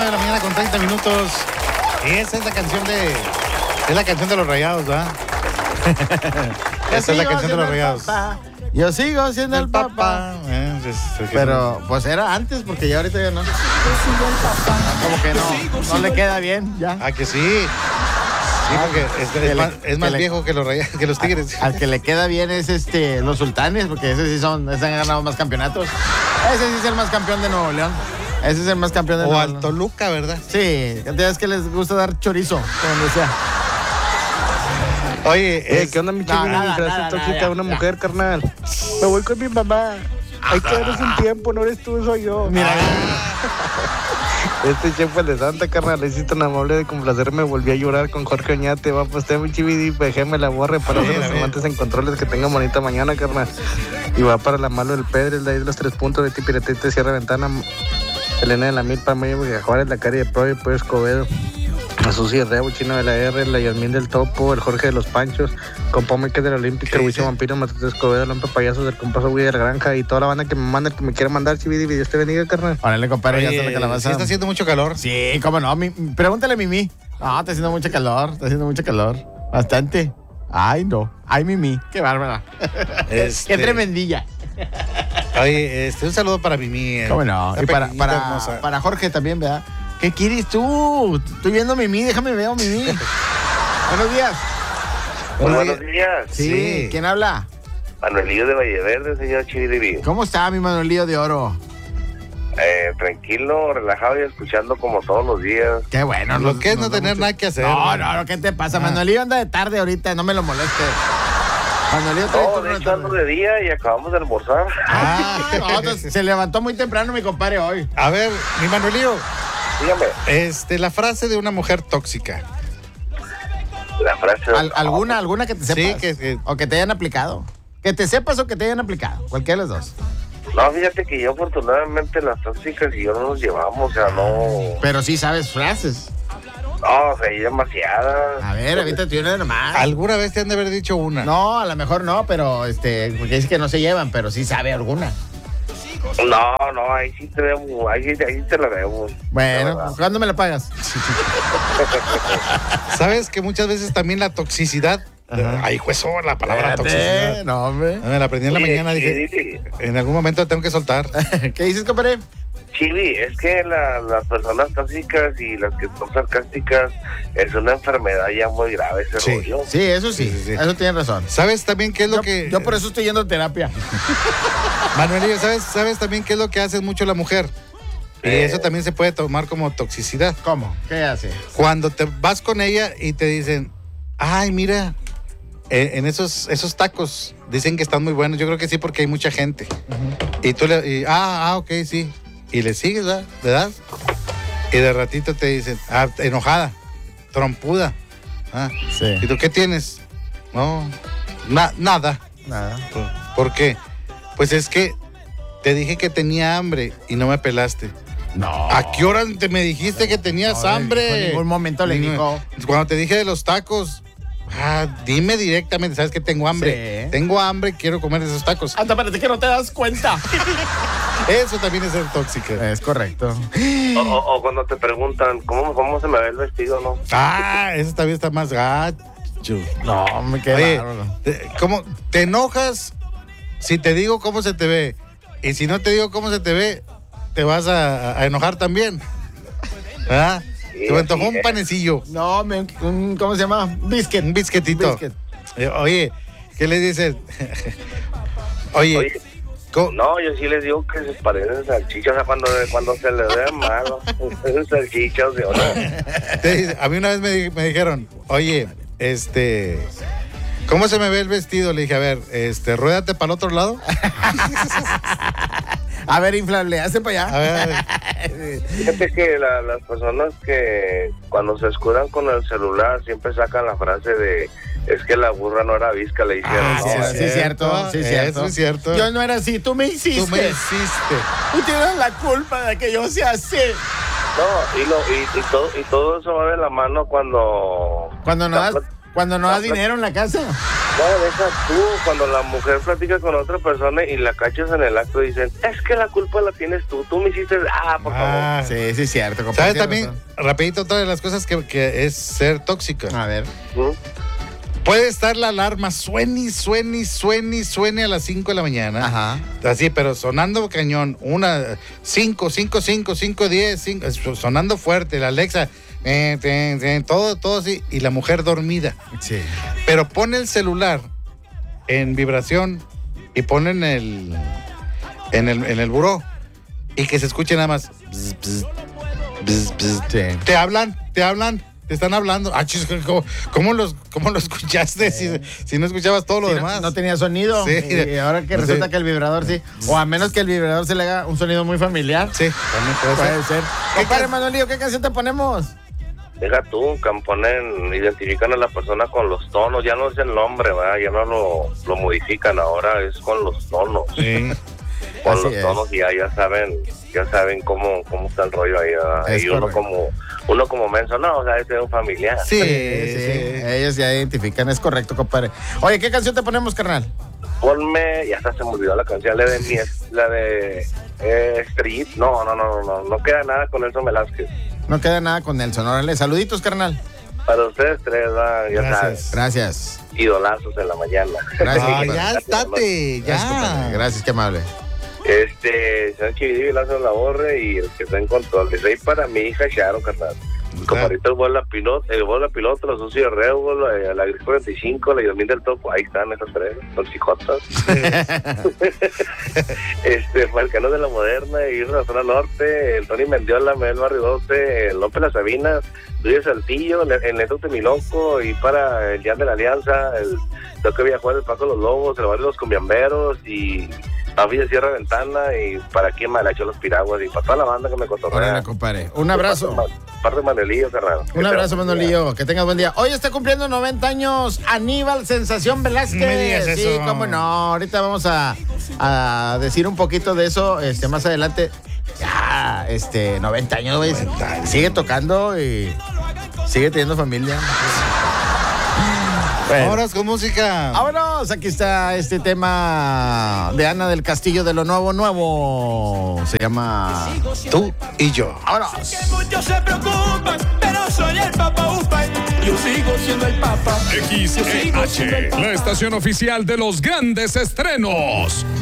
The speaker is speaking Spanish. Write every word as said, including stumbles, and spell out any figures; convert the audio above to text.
de la mañana con treinta minutos. Esa es la canción de... Es la canción de los Rayados, ¿verdad? Esa es la canción de los Rayados. Papá. Yo sigo siendo el, el papá. papá. Eh, es, es, Pero, pues era antes, porque ya ahorita ya no. Como que no, no le queda bien, ya. Ah, que sí. Sí, porque es, es, es más, es más que viejo le, que, los Rayados, que los Tigres. Al, al que le queda bien es este los Sultanes, porque ese sí son, ese han ganado más campeonatos. Ese sí es el más campeón de Nuevo León. Ese es el más campeón de o Nuevo León. O al Toluca, ¿verdad? Sí, es que les gusta dar chorizo, donde sea. Oye, es... ¿qué onda, mi chico? No, nada, nada, tóxica nada, una ya. mujer, carnal. Me voy con mi mamá. Hay que darles un tiempo, no eres tú, soy yo. Mira. Este chef fue de Santa, carnal. Le hiciste tan amable de complacerme. Volví a llorar con Jorge Oñate. Va, pues te mi chividi, déjeme la borre para sí, los amantes en controles. Que tengan bonita mañana, carnal. Y va para la malo del Pedro, el de ahí de los tres puntos. Betty Piratete, Sierra Ventana. Elena de la Milpa, Mayo, Juárez, la Cari de Pro y pues Escobedo. A Susi Rebo, Chino de la R, la Yasmín del Topo, el Jorge de los Panchos, Compomeque de la Olímpica, el Huicho Vampiro, Matute Escobedo, Lampa Payasos, del Compaso Güey de la Granja y toda la banda que me manda, que me quiere mandar, Chividi, Dios te bendiga, carnal. Órale, compadre, ya está la calabaza. ¿Sí está haciendo mucho calor? Sí, cómo no, mi, pregúntale a Mimi. No, está haciendo mucho calor, está haciendo mucho calor, bastante. Ay, no, ay, Mimi, qué bárbara. Este... Qué tremendilla. Oye, este, un saludo para Mimi. ¿Cómo no? Y para, para, para Jorge también, ¿verdad? ¿Qué quieres tú? Estoy viendo Mimi, déjame ver a Mimi. Buenos días. Buenos, buenos días. Sí. sí, ¿quién habla? Manuelillo de Valleverde, señor Chividi. ¿Cómo está mi Manuelillo de Oro? Eh, tranquilo, relajado y escuchando como todos los días. Qué bueno. Lo nos, que es no tener mucho. nada que hacer. No, no, no, ¿qué te pasa? Ah. Manuelillo anda de tarde ahorita, no me lo molestes. Manuelillo no, de hecho ando de día y acabamos de almorzar. Ah, no, se levantó muy temprano mi compadre hoy. A ver, mi Manuelillo. Dígame. Este, la frase de una mujer tóxica. La frase de... ¿Al, ¿Alguna, alguna que te sepas? Sí, que, que... O que te hayan aplicado. Que te sepas o que te hayan aplicado. Cualquiera de los dos. No, fíjate que yo afortunadamente las tóxicas y yo no nos llevamos, o sea, no... Pero sí sabes frases. No, o sea, hay demasiadas. A ver, ahorita te una nomás. ¿Alguna vez te han de haber dicho una? No, a lo mejor no, pero este, porque dice que no se llevan, pero sí sabe alguna. No, no, ahí sí te debo, ahí, ahí sí te la debo. Bueno, ¿cuándo me la pagas? ¿Sabes que muchas veces también la toxicidad? Ajá. Ay, juezo, la palabra Espérate, toxicidad. No, hombre. Me la aprendí en la sí, mañana, sí, dije, sí. En algún momento la tengo que soltar. ¿Qué dices, compadre? Chivi, es que la, las personas tóxicas y las que son sarcásticas es una enfermedad ya muy grave ese sí. rollo. Sí, eso sí, sí, sí, sí. Eso tienes razón. ¿Sabes también qué es lo yo, que...? Yo por eso estoy yendo a terapia. Manuelillo, ¿sabes, ¿sabes también qué es lo que hace mucho la mujer? Y eh. eso también se puede tomar como toxicidad. ¿Cómo? ¿Qué hace? Cuando te vas con ella y te dicen, ay, mira, eh, en esos, esos tacos dicen que están muy buenos. Yo creo que sí porque hay mucha gente. Uh-huh. Y tú le... Y, ah, ah, ok, sí. Y le sigues, ¿verdad? ¿verdad? Y de ratito te dicen, ah, enojada, trompuda. Ah, sí. ¿Y tú qué tienes? No, na, nada. Nada. ¿Por qué? Pues es que te dije que tenía hambre y no me pelaste. No. ¿A qué hora te me dijiste que tenías no, hambre? En ningún momento le dijo. Cuando te dije de los tacos, ah, dime directamente, ¿sabes que tengo hambre? Sí. Tengo hambre, quiero comer esos tacos. Anda, parece que no te das cuenta. Eso también es ser tóxica. Es correcto. O, o, o cuando te preguntan, ¿cómo, ¿cómo se me ve el vestido, no? Ah, eso también está más gacho. No, me queda Oye, raro. Te, ¿cómo te enojas si te digo cómo se te ve? Y si no te digo cómo se te ve, te vas a, a enojar también. ¿Ah? Sí, te me antojó sí, un panecillo. No, me, un, ¿cómo se llama? Biscuit. Un bisquetito. Biscuit. Oye, ¿qué le dices? Oye, Oye. No, yo sí les digo que se parecen salchichas, o sea, cuando, cuando se les ve malo, salchichas de oro. A mí una vez me, me dijeron, oye, este, ¿cómo se me ve el vestido? Le dije, a ver, este, ruédate para el otro lado. A ver, inflable, hace para allá. A ver, a ver. Fíjate que la, las personas que cuando se escudan con el celular siempre sacan la frase de es que la burra no era visca, le hicieron. Ah, no, sí, sí, es cierto, sí, cierto. Es cierto. Yo no era así, tú me hiciste. Tú me hiciste. Tú tienes la culpa de que yo sea así. No, y, lo, y, y, todo, y todo eso va de la mano cuando... Cuando no das, cuando no das dinero en la casa. No, deja tú, cuando la mujer platica con otra persona y la cachas en el acto, dicen, es que la culpa la tienes tú, tú me hiciste, ah, por Ah, favor. Sí, sí, es cierto. compa, ¿Sabes tienes también? razón. Rapidito, otra de las cosas que, que es ser tóxica. A ver. ¿Mm? Puede estar la alarma, suene y suene y suene y suene a las cinco de la mañana. Ajá. Así, pero sonando cañón. Una, cinco, cinco, cinco, cinco, diez, cinco, sonando fuerte. La Alexa, eh, eh, eh, todo, todo así. Y la mujer dormida. Sí. Pero pone el celular en vibración y pone en el, en el, en el buró. Y que se escuche nada más. Bzz, bzz, bzz, bzz. Sí. Te hablan, te hablan. Te están hablando. Ah, chis, ¿cómo, cómo, los, ¿Cómo lo escuchaste si, si no escuchabas todo lo Sí, demás? No, no tenía sonido. Sí. Y, y ahora que No resulta sé. que el vibrador sí. O a menos que el vibrador se le haga un sonido muy familiar. Sí, también puede ser. Puede ser. Compadre Manolillo, ¿qué canción te ponemos? Deja tú, que ponen, identifican a la persona con los tonos, ya no es el nombre, ¿verdad? Ya no lo, lo modifican, ahora es con los tonos. Sí. Con Así los es. tonos ya, ya saben, ya saben cómo, cómo está el rollo ahí, ¿verdad? Es Y uno correcto. como, uno como menso, no, o sea, este es un familiar. Sí, Sí, sí. ellos ya identifican, es correcto, compadre. Oye, ¿qué canción te ponemos, carnal? Ponme, ya hasta se me olvidó la canción, la de mi, la de eh, Street, no, no, no, no, no, no queda nada con Nelson Velázquez. No queda nada con Nelson. Órale, saluditos, carnal. Para ustedes tres, ¿verdad? Ya Gracias. sabes, Gracias. idolazos en la mañana. Gracias, Ah, compadre. ya estate, Gracias, compadre. ya. Gracias, qué amable. Este, señor Chividí, Lazo La Borre y el que está en control. Les doy para mi hija Sharon, carnal. Compadrito, el vuelo piloto, el vuelo piloto, los sucios de Reo, la, la Gris cuarenta y cinco, la Yasmín del Topo, ahí están esas tres, toxicotas. este, Falcano de la Moderna, y la zona norte, el Tony Mendiola, Mel Barrio doce, el López La Sabina, Luis Saltillo, el Neto Temiloco, y para el Jan de la Alianza, el Toque Villajuárez, el Paco de los Lobos, el Barrio de los Cumbiamberos, y Papi de Sierra Ventana, y para quien me la echó los piraguas, y para toda la banda que me cotorrea. Órale, compadre. Un abrazo. Parte de Manolillo, carnal. Un abrazo, Manolillo. Que tengas buen día. Hoy está cumpliendo noventa años Aníbal Sensación Velázquez. No me digas Sí, eso. cómo no. Ahorita vamos a, a decir un poquito de eso este, más adelante. Ya, este, noventa años, güey. Sigue tocando y sigue teniendo familia. Bueno. Vámonos con música. Vámonos, aquí está este tema de Ana del Castillo de lo Nuevo Nuevo. Se llama Tú y yo. Vámonos. Que muchos se preocupan, pero soy el Papa Upa. Yo sigo siendo el Papa. X E H, la estación oficial de los grandes estrenos.